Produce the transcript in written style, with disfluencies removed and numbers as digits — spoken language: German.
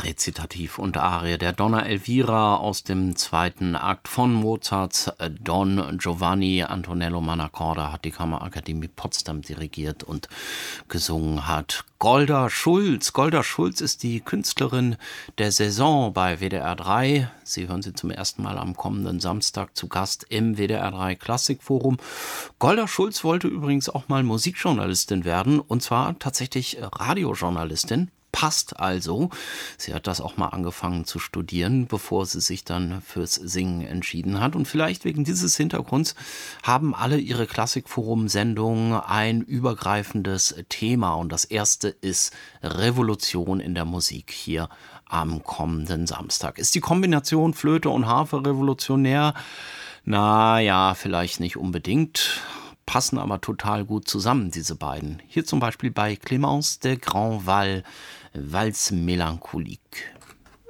Rezitativ und Arie der Donna Elvira aus dem zweiten Akt von Mozarts Don Giovanni. Antonello Manacorda hat die Kammerakademie Potsdam dirigiert und gesungen hat Golda Schulz. Golda Schulz ist die Künstlerin der Saison bei WDR 3. Sie hören sie zum ersten Mal am kommenden Samstag zu Gast im WDR 3 Klassikforum. Golda Schulz wollte übrigens auch mal Musikjournalistin werden, und zwar tatsächlich Radiojournalistin. Passt also. Sie hat das auch mal angefangen zu studieren, bevor sie sich dann fürs Singen entschieden hat. Und vielleicht wegen dieses Hintergrunds haben alle ihre Klassikforum-Sendungen ein übergreifendes Thema. Und das erste ist Revolution in der Musik hier am kommenden Samstag. Ist die Kombination Flöte und Harfe revolutionär? Naja, vielleicht nicht unbedingt. Passen aber total gut zusammen, diese beiden. Hier zum Beispiel bei Clémence de Grandval, Valse mélancolique.